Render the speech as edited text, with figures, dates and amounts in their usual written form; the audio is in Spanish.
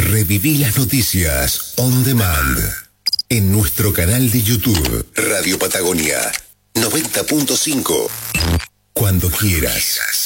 Reviví las noticias on demand en nuestro canal de YouTube Radio Patagonia 90.5. Cuando quieras.